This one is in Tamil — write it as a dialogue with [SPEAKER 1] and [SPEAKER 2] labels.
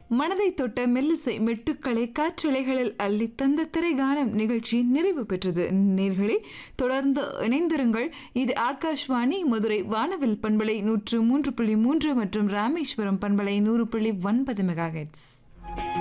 [SPEAKER 1] மனதை தொட்ட மெல்லிசை மெட்டுக்களை காற்றலைகளில் அள்ளி தந்த திரைகானம் நிகழ்ச்சி நிறைவு பெற்றது. நேர்களே, தொடர்ந்து இணைந்திருங்கள். இது ஆகாஷ்வாணி மதுரை வானவில் பண்பலை 103.3 மற்றும் ராமேஸ்வரம் பண்பலை 100.9 மெகாஹெர்ட்ஸ்.